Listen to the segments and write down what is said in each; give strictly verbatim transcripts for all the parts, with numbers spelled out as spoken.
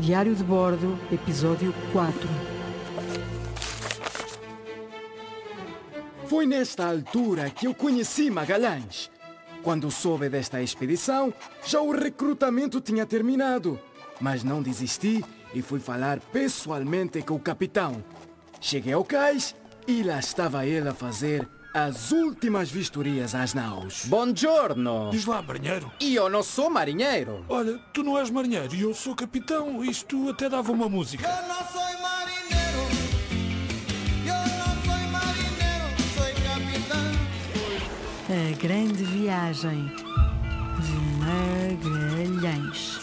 Diário de Bordo, episódio quatro. Foi nesta altura que eu conheci Magalhães. Quando soube desta expedição, já o recrutamento tinha terminado. Mas não desisti e fui falar pessoalmente com o capitão. Cheguei ao cais e lá estava ele a fazer as últimas vistorias às naus. Buongiorno! Diz lá, marinheiro. Eu não sou marinheiro. Olha, tu não és marinheiro e eu sou capitão. Isto até dava uma música. Eu não sou marinheiro. Eu não sou marinheiro. Sou capitão. A grande viagem de Magalhães.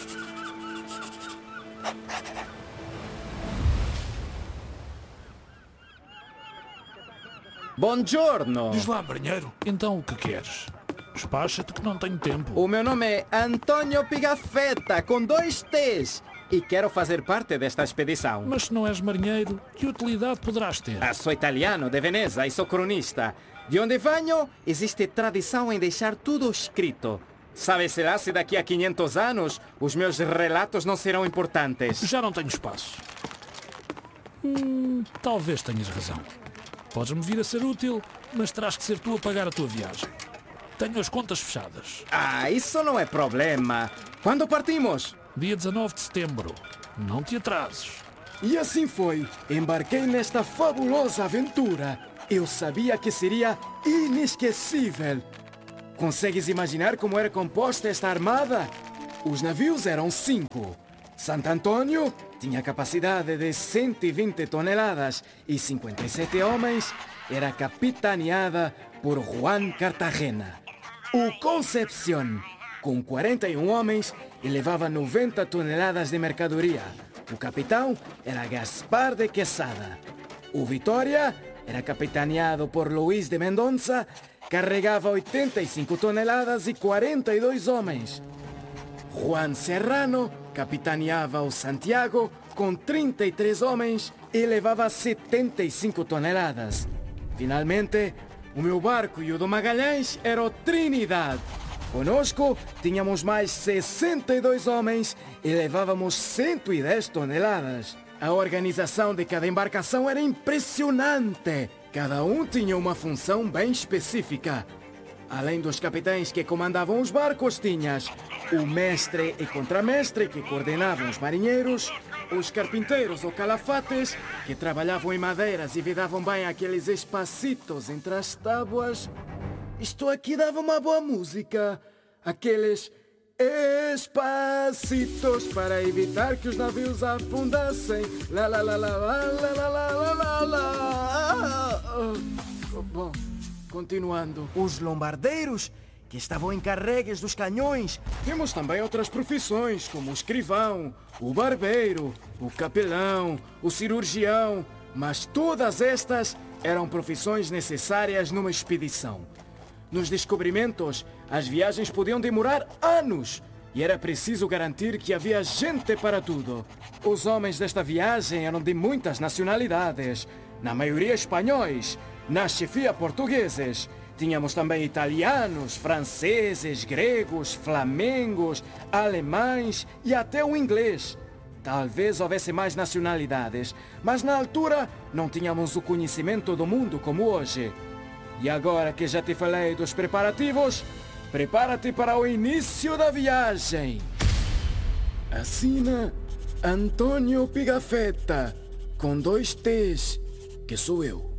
Buongiorno! Diz lá, marinheiro. Então o que queres? Despacha-te que não tenho tempo. O meu nome é Antonio Pigafetta, com dois T's. E quero fazer parte desta expedição. Mas se não és marinheiro, que utilidade poderás ter? Ah, sou italiano, de Veneza, e sou cronista. De onde venho, existe tradição em deixar tudo escrito. Sabe-se lá se daqui a quinhentos anos os meus relatos não serão importantes. Já não tenho espaço. Hum, talvez tenhas razão. Podes-me vir a ser útil, mas terás que ser tu a pagar a tua viagem. Tenho as contas fechadas. Ah, isso não é problema. Quando partimos? Dia dezanove de setembro. Não te atrases. E assim foi. Embarquei nesta fabulosa aventura. Eu sabia que seria inesquecível. Consegues imaginar como era composta esta armada? Os navios eram cinco. Santo Antônio tinha capacidade de cento e vinte toneladas e cinquenta e sete homens. Era capitaneada por Juan Cartagena. O Concepción, com quarenta e um homens, levava noventa toneladas de mercadoria. O capitão era Gaspar de Quesada. O Vitória era capitaneado por Luís de Mendonça, carregava oitenta e cinco toneladas e quarenta e dois homens. Juan Serrano capitaneava o Santiago com trinta e três homens e levava setenta e cinco toneladas. Finalmente, o meu barco e o do Magalhães era o Trinidad. Conosco tínhamos mais sessenta e dois homens e levávamos cento e dez toneladas. A organização de cada embarcação era impressionante. Cada um tinha uma função bem específica. Além dos capitães que comandavam os barcos, tinhas o mestre e contramestre que coordenavam os marinheiros, os carpinteiros ou calafates que trabalhavam em madeiras e vedavam bem aqueles espacitos entre as tábuas. Isto aqui dava uma boa música. Aqueles espacitos para evitar que os navios afundassem. Lá, lá, lá, lá, lá, lá, lá, lá, lá, lá. Bom, continuando. Os lombardeiros, que estavam encarregues dos canhões. Temos também outras profissões, como o escrivão, o barbeiro, o capelão, o cirurgião. Mas todas estas eram profissões necessárias numa expedição. Nos descobrimentos, as viagens podiam demorar anos e era preciso garantir que havia gente para tudo. Os homens desta viagem eram de muitas nacionalidades, na maioria espanhóis, na chefia portugueses. Tínhamos também italianos, franceses, gregos, flamengos, alemães e até o inglês. Talvez houvesse mais nacionalidades, mas na altura não tínhamos o conhecimento do mundo como hoje. E agora que já te falei dos preparativos, prepara-te para o início da viagem. Assina Antonio Pigafetta, com dois T's, que sou eu.